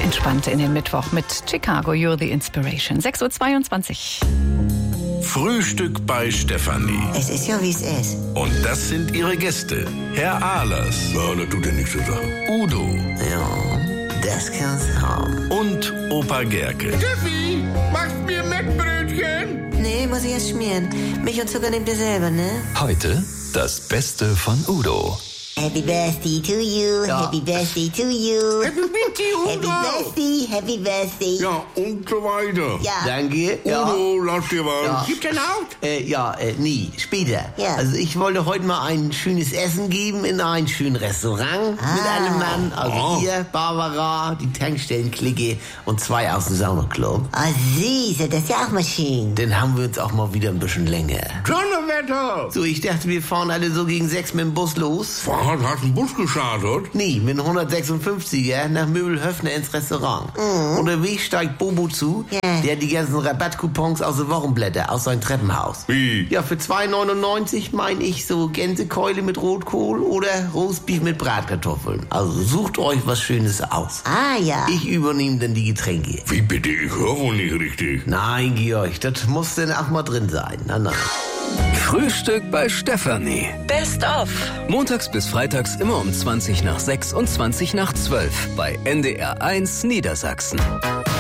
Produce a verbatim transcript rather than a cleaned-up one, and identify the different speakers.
Speaker 1: Entspannt in den Mittwoch mit Chicago, You're the Inspiration. sechs Uhr zweiundzwanzig.
Speaker 2: Frühstück bei Stefanie.
Speaker 3: Es ist ja, wie es ist.
Speaker 2: Und das sind ihre Gäste. Herr Ahlers.
Speaker 4: Ja, das tut ja nichts zu sagen.
Speaker 2: Udo.
Speaker 3: Ja, das kann's haben.
Speaker 2: Und Opa Gerke.
Speaker 4: Steffi, machst mir Mettbrötchen?
Speaker 3: Nee, muss ich erst schmieren. Milch und Zucker nehmt ihr selber, ne?
Speaker 5: Heute das Beste von Udo.
Speaker 3: Happy birthday to you,
Speaker 4: Ja.
Speaker 3: happy birthday to you.
Speaker 4: Happy Birthday,
Speaker 3: Happy
Speaker 4: Udo.
Speaker 3: birthday, happy birthday.
Speaker 4: Ja, und so weiter.
Speaker 3: Ja.
Speaker 6: Danke. Ja.
Speaker 4: Udo, lass dir was.
Speaker 6: Ja.
Speaker 4: Gib den out.
Speaker 6: Äh, ja, äh, nie. Später.
Speaker 3: Ja.
Speaker 6: Also ich wollte heute mal ein schönes Essen geben in einem schönen Restaurant mit
Speaker 3: Ah.
Speaker 6: einem Mann. Also
Speaker 4: Oh.
Speaker 6: ihr, Barbara, die Tankstellenklicke und zwei aus dem Saunaclub.
Speaker 3: Oh, süß, das ist ja auch mal schön.
Speaker 6: Dann haben wir uns auch mal wieder ein bisschen länger.
Speaker 4: Donnerwetter.
Speaker 6: So, ich dachte, wir fahren alle so gegen sechs mit dem Bus los.
Speaker 4: Was, hast du einen Bus geschartet?
Speaker 6: Nee, mit dem hundertsechsundfünfziger nach Möbelhöfner ins Restaurant. Unterwegs steigt Bobo zu,
Speaker 3: Ja.
Speaker 6: der hat die ganzen Rabattcoupons aus den Wochenblätter aus seinem Treppenhaus.
Speaker 4: Wie?
Speaker 6: Ja, für zwei neunundneunzig meine ich so Gänsekeule mit Rotkohl oder Roastbeef mit Bratkartoffeln. Also sucht euch was Schönes aus.
Speaker 3: Ah, ja.
Speaker 6: Ich übernehme dann die Getränke.
Speaker 4: Wie bitte? Ich höre wohl nicht richtig.
Speaker 6: Nein, Georg, das muss dann auch mal drin sein. Na, na.
Speaker 5: Frühstück bei Stefanie.
Speaker 1: Best of.
Speaker 5: Montags bis freitags immer um zwanzig nach sechs und zwanzig nach zwölf bei N D R eins Niedersachsen.